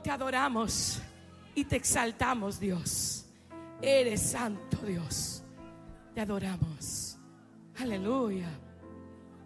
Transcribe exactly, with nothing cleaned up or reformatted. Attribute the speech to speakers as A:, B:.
A: te adoramos y te exaltamos, Dios. Eres santo, Dios. Te adoramos. Aleluya.